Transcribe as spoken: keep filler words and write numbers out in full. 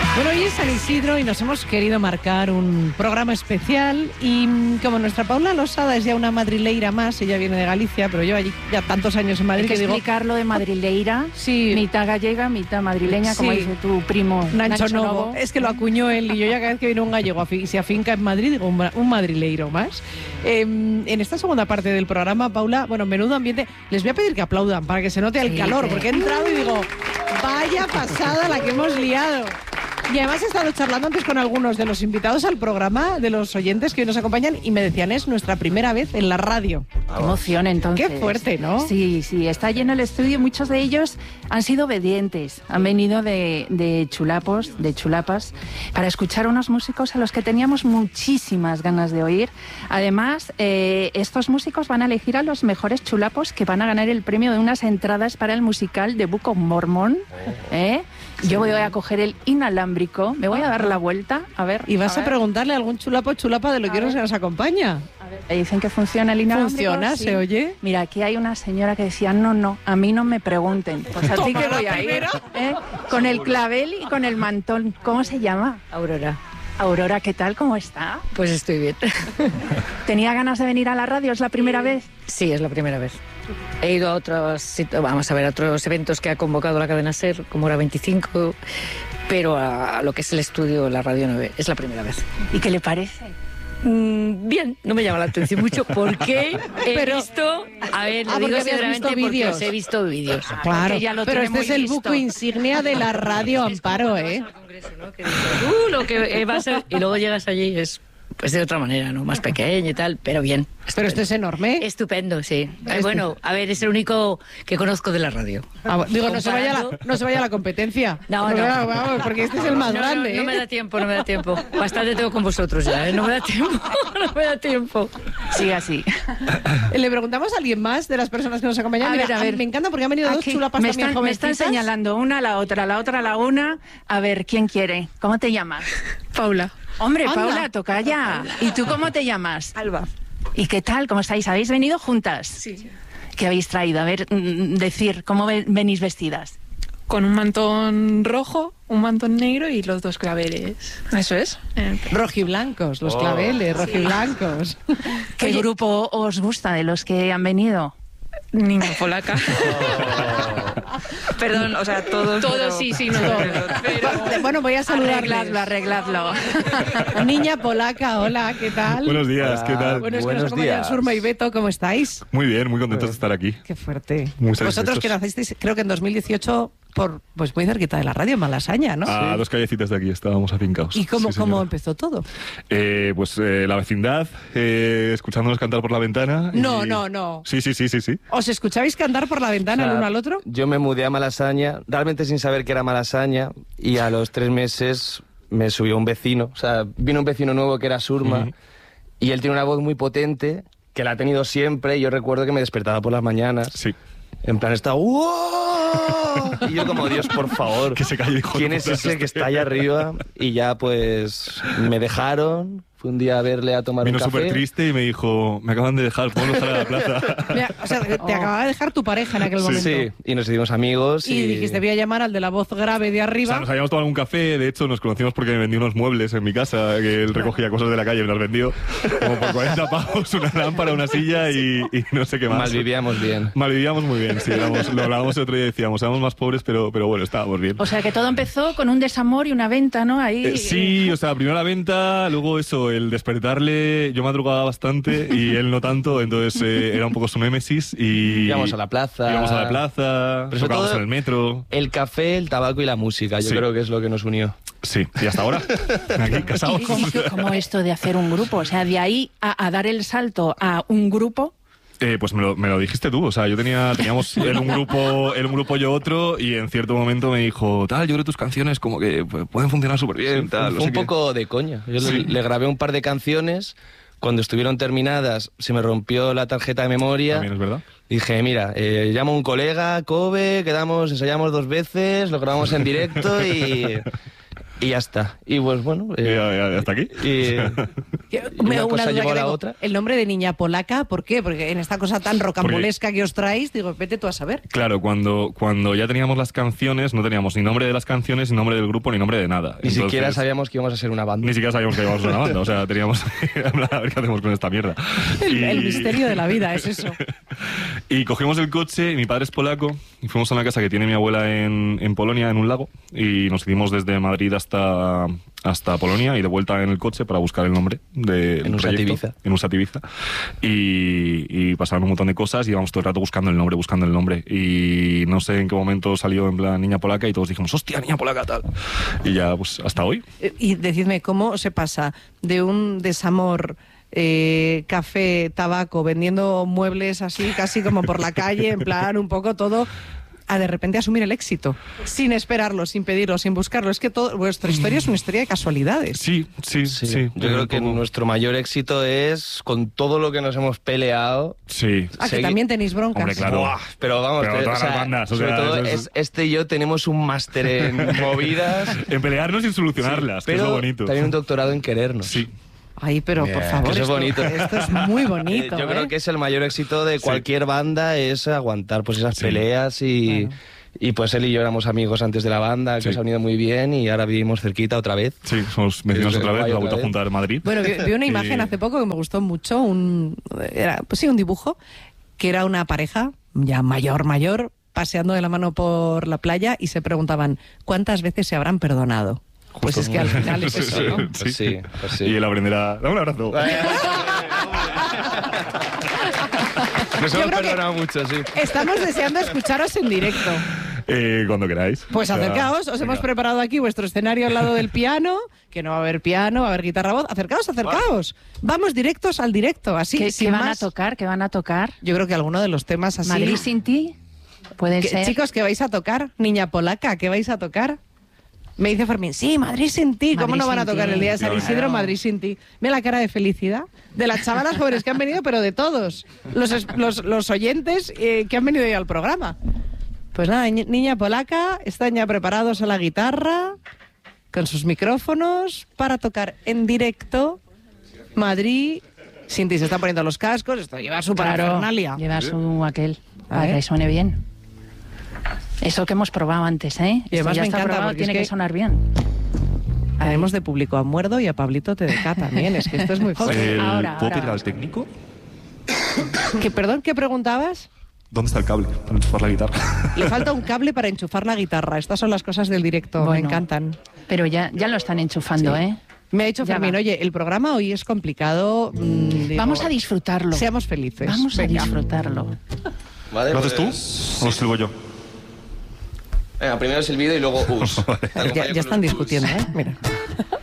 Bueno, hoy es San Isidro y nos hemos querido marcar un programa especial y como nuestra Paula Losada es ya una madrileira más, ella viene de Galicia, pero lleva allí ya tantos años en Madrid. Hay que, que explicarlo digo, de madrileira, sí, mitad gallega, mitad madrileña, como sí, dice tu primo Nacho, Nacho Novo. Novo. Es que lo acuñó él y yo ya cada vez que viene un gallego y se afinca en Madrid, digo un, un madrileiro más. Eh, en esta segunda parte del programa, Paula, bueno, menudo ambiente, les voy a pedir que aplaudan para que se note el Sí, calor, sí. porque he entrado y digo, vaya pasada la que hemos liado. Y además he estado charlando antes con algunos de los invitados al programa, de los oyentes que hoy nos acompañan, y me decían, es nuestra primera vez en la radio. Qué emoción, entonces. Qué fuerte, ¿no? Sí, sí, está lleno el estudio. Muchos de ellos han sido obedientes. Han venido de, de chulapos, de chulapas, para escuchar unos músicos a los que teníamos muchísimas ganas de oír. Además, eh, estos músicos van a elegir a los mejores chulapos que van a ganar el premio de unas entradas para el musical de Book of Mormon. ¿eh? Yo voy a coger el inalámbrico, me voy a dar la vuelta, a ver. Y vas a, a preguntarle a algún chulapo o chulapa de lo que nos acompaña. A ver, dicen que funciona el inalámbrico. ¿Funciona? Sí. ¿Se oye? Mira, aquí hay una señora que decía, no, no, a mí no me pregunten. Pues a ti que voy a ir, ¿eh? Con el clavel y con el mantón. ¿Cómo se llama? Aurora. Aurora, ¿qué tal? ¿Cómo está? Pues estoy bien. ¿Tenía ganas de venir a la radio? ¿Es la primera vez? Sí, es la primera vez. He ido a otros, vamos a ver, a otros eventos que ha convocado la cadena SER, como Hora veinticinco, pero a lo que es el estudio, la Radio nueve, es la primera vez. ¿Y qué le parece? Mm, bien, no me llama la atención mucho porque he Pero, visto, a ver, le ah, digo porque habías sinceramente visto porque vídeos. os he visto vídeos. Ah, Claro, porque ya lo pero tiene este es muy el visto. buco insignia de la radio, Amparo, ¿eh? Congreso, ¿no? Que dices, uh, lo que va a ser, y luego llegas allí y es pues de otra manera, ¿no? Más pequeño y tal, pero bien. Pero esto es enorme. Estupendo, sí. Este- Bueno, a ver, es el único que conozco de la radio. Ah, bueno, digo, no se, vaya la, Comparando- no se vaya la competencia. No, no. Vamos, vamos, porque este es el más No, grande, no, no ¿eh? me da tiempo, no me da tiempo. Bastante tengo con vosotros ya, ¿eh? No me da tiempo, no me da tiempo. Sí, así. Le preguntamos a alguien más de las personas que nos acompañan. A Mira, ver, a ver. Me encanta porque han venido dos Aquí chulapas me también están, me están jovencitas. señalando una a la otra, la otra a la una. A ver, ¿quién quiere? ¿Cómo te llamas? Paula. Hombre, Anda. Paula, toca ya. ¿Y tú cómo te llamas? Alba. ¿Y qué tal? ¿Cómo estáis? ¿Habéis venido juntas? Sí, ¿Qué habéis traído? A ver, mm, decir, ¿cómo ve- venís vestidas? con un mantón rojo, un mantón negro y los dos claveles. Eso es. Eh, Rojiblancos, los Oh. claveles, rojiblancos. ¿Qué grupo os gusta de los que han venido? Niña polaca. Perdón, o sea, todos. Todos pero- sí, sí, no. Pero... Bueno, voy a saludarles. Arregladlo, arregladlo. Niña polaca, hola, ¿qué tal? Buenos días, ¿qué tal? Bueno, es que nos Buenos acompañan días. Surma y Beto, ¿cómo estáis? Muy bien, muy contentos de estar aquí. Qué fuerte. Muy Vosotros satisfechos. que nacisteis, creo que en dos mil dieciocho, por, pues muy cerquita de la radio, en Malasaña, ¿no? A dos callecitas de aquí estábamos afincados. ¿Y cómo, Sí, señora. cómo empezó todo? Eh, pues eh, la vecindad, eh, escuchándonos cantar por la ventana. y- No, no, no. Sí, sí, sí, sí, sí. ¿Os escuchabais cantar por la ventana O sea, el uno al otro? Yo me mudé a Malasaña, realmente sin saber que era Malasaña, y a los tres meses me subió un vecino. O sea, vino un vecino nuevo que era Surma, Ujú. y él tiene una voz muy potente, que la ha tenido siempre, y yo recuerdo que me despertaba por las mañanas. Sí. En plan, estaba ¡wow! Y yo como, Dios, por favor, Que se calle, hijo de ¿quién es puta, ese este. que está allá arriba? Y ya, pues, me dejaron. Fui un día a verle a tomar Vino un café. súper triste y me dijo, me acaban de dejar, ¿puedo bajar a la plaza? Mira, o sea, te Oh. acababa de dejar tu pareja en aquel Sí. momento. Sí, y nos hicimos amigos. Y, Y, dijiste, voy a llamar al de la voz grave de O arriba. sea, nos habíamos tomado un café, de hecho nos conocimos porque me vendió unos muebles en mi casa, que él recogía cosas de la calle y me las vendió como por cuarenta pavos, una lámpara, una silla y, y no sé qué más. malvivíamos bien. Malvivíamos muy bien, sí, éramos- lo hablábamos el otro día y decíamos, éramos más pobres, pero, pero bueno, estábamos bien. O sea, que todo empezó con un desamor y una venta, ¿no? Ahí. Eh, sí, o sea, primero la venta, luego eso, el despertarle, yo madrugaba bastante y él no tanto, entonces eh, era un poco su némesis y... Íbamos a la plaza. Íbamos a la plaza, Pero sobre tocábamos todo- en el metro. El café, el tabaco y la música, yo Sí. creo que es lo que nos unió. Sí, y hasta ahora, aquí casados. ¿Y cómo, cómo esto de hacer un grupo? O sea, de ahí a, a dar el salto a un grupo. Eh, pues me lo, me lo dijiste tú, o sea, yo tenía, teníamos él un grupo, él un grupo, yo otro, y en cierto momento me dijo, tal, yo creo que tus canciones como que pues, pueden funcionar súper bien, tal, Fue no sé un qué". poco de coña. Yo Sí. le, le grabé un par de canciones. Cuando estuvieron terminadas, se me rompió la tarjeta de memoria. También es verdad. Dije, mira, eh, llamo a un colega, Kobe, quedamos, ensayamos dos veces, lo grabamos en directo y, y ya está. Y pues bueno... Y eh, ya- ya- hasta aquí. y, una Una cosa duda llevó que a la tengo. otra. El nombre de Niña Polaca, ¿por qué? Porque en esta cosa tan rocambolesca que os traéis, digo, vete tú a saber. Claro, cuando, cuando ya teníamos las canciones, no teníamos ni nombre de las canciones, ni nombre del grupo, ni nombre de nada. Ni siquiera Entonces, sabíamos que íbamos a ser una banda. Ni siquiera sabíamos que íbamos a ser una banda, o sea, teníamos a ver qué hacemos con esta mierda. El, Y- el misterio de la vida es eso. Y cogimos el coche, mi padre es polaco, y fuimos a una casa que tiene mi abuela en, en Polonia, en un lago, y nos hicimos desde Madrid hasta, hasta Polonia y de vuelta en el coche para buscar el nombre del En un proyecto, Sativiza. en un Sativiza. Y, y pasaron un montón de cosas y íbamos todo el rato buscando el nombre, buscando el nombre. Y no sé en qué momento salió en plan Niña Polaca y todos dijimos, hostia, Niña Polaca, tal. Y ya, pues hasta hoy. Eh, Y decidme, ¿cómo se pasa de un desamor, eh, café, tabaco, vendiendo muebles así, casi como por la calle, en plan un poco todo, a de repente asumir el éxito? Sin esperarlo, sin pedirlo, sin buscarlo. Es que todo, vuestra historia es una historia de casualidades. Sí, sí, sí. Sí, yo creo que Un poco- nuestro mayor éxito es con todo lo que nos hemos peleado. Sí. Ah, que Segui- también tenéis broncas. Hombre, claro. Buah, pero vamos, Pero que, todas o sea, las bandas, o sobre sea, todo eso es- es- este y yo tenemos un máster en movidas. En pelearnos y solucionarlas, que es pero lo bonito. también un doctorado en querernos. Sí. Ay, pero por Bien, favor, que eso es esto, bonito. esto es muy bonito. Eh, yo ¿eh? creo que es el mayor éxito de cualquier banda, es aguantar pues esas Sí. peleas y, Claro. y pues él y yo éramos amigos antes de la banda, que Sí. se han ido muy bien y ahora vivimos cerquita otra vez. Sí, somos vecinos Desde otra vez, Guay la otra vuelta a vez. juntar en Madrid. Bueno, vi, vi una imagen Y- hace poco que me gustó mucho, un, era, pues sí, un dibujo, que era una pareja, ya mayor, mayor, paseando de la mano por la playa y se preguntaban, ¿cuántas veces se habrán perdonado? Pues Justo. es que al final es eso, ¿no? Pues sí, pues sí. Y él aprenderá. Dame un abrazo. Nos Yo hemos creo que- perdonado mucho, sí. Estamos deseando escucharos en directo. Eh, cuando queráis. Pues O sea, acercaos, os hemos venga. preparado aquí vuestro escenario al lado del piano, que no va a haber piano, va a haber guitarra voz. Acercaos, acercaos. Vamos directos al directo, así ¿Qué, sin qué van más. a tocar? ¿Qué van a tocar? Yo creo que alguno de los temas así. ¿Madrid sin ti? Puede ¿Qué- ser. Chicos, ¿qué vais a tocar? Niña Polaca, ¿qué vais a tocar? Me dice Fermín, sí, Madrid sin ti. ¿Cómo Madrid no van a sin tocar ti. el día de San Claro. Isidro, Madrid sin ti? Mira la cara de felicidad de las chavalas jóvenes que han venido, pero de todos. Los, es- los, los oyentes eh, que han venido hoy al programa. Pues nada, Ni- Niña Polaca, están ya preparados a la guitarra, con sus micrófonos, para tocar en directo Madrid sin ti. Se están poniendo los cascos, esto lleva su Claro, parafernalia. lleva su aquel, A para ver. que suene bien. Eso que hemos probado antes, ¿eh? Y además Esto ya me está encanta, probado, porque es tiene que... que- sonar bien. Haremos de público a Muerdo y a Pablito T D K también, es que esto es muy fuerte. El- Ahora, ¿Puedo ahora. pedir al técnico? ¿Qué, perdón, ¿qué preguntabas? ¿Dónde está el cable para enchufar la guitarra? Le falta un cable para enchufar la guitarra. Estas son las cosas del directo, me Bueno. encantan. Pero ya, ya lo están enchufando, Sí. ¿eh? Me ha dicho Ya Fermín, va. oye, el programa hoy es complicado. mm, digo, Vamos a disfrutarlo. Seamos felices. Vamos a Venga. disfrutarlo. Vale, ¿Lo haces tú pues- o lo silbo yo? Venga, primero silbido y luego us. Ya, ya están discutiendo, ¿eh? Mira.